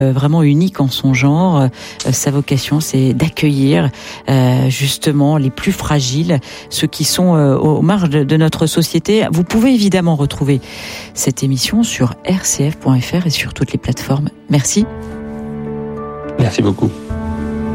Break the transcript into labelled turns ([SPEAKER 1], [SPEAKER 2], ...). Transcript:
[SPEAKER 1] vraiment unique en son genre. Sa vocation, c'est d'accueillir justement les plus fragiles, ceux qui sont aux marges de notre société. Vous pouvez évidemment retrouver cette émission sur rcf.fr et sur toutes les plateformes. Merci.
[SPEAKER 2] Merci beaucoup.